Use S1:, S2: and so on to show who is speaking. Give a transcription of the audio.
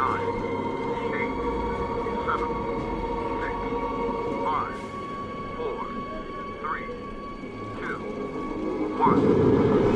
S1: nine, eight, seven, six, five, four, three, two, one.